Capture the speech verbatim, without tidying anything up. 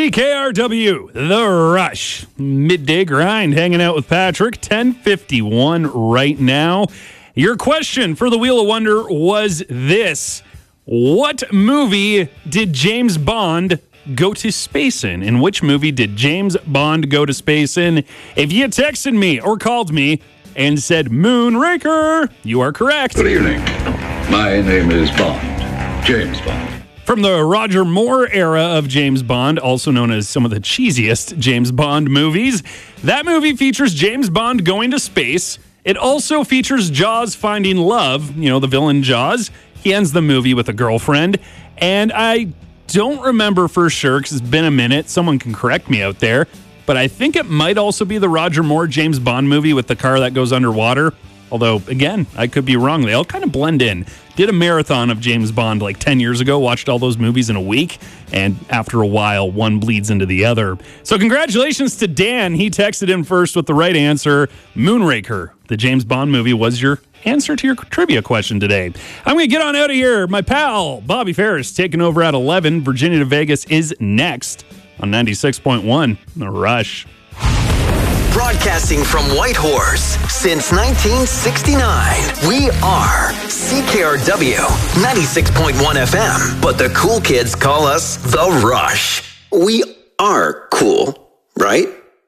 C K R W, The Rush, midday grind, hanging out with Patrick, ten fifty-one right now. Your question for the Wheel of Wonder was this. What movie did James Bond go to space in? In which movie did James Bond go to space in? If you texted me or called me and said Moonraker, you are correct. Good evening. My name is Bond, James Bond. From the Roger Moore era of James Bond, also known as some of the cheesiest James Bond movies, that movie features James Bond going to space. It also features Jaws finding love, you know, the villain Jaws. He ends the movie with a girlfriend. And I don't remember for sure because it's been a minute. Someone can correct me out there. But I think it might also be the Roger Moore James Bond movie with the car that goes underwater. Although, again, I could be wrong. They all kind of blend in. Did a marathon of James Bond like ten years ago, watched all those movies in a week, and after a while, one bleeds into the other. So congratulations to Dan. He texted in first with the right answer. Moonraker, the James Bond movie, was your answer to your trivia question today. I'm going to get on out of here. My pal, Bobby Ferris, taking over at eleven. Virginia to Vegas is next on ninety-six point one, The Rush. Broadcasting from Whitehorse since nineteen sixty-nine, we are C K R W ninety-six point one F M, but the cool kids call us The Rush. We are cool, right?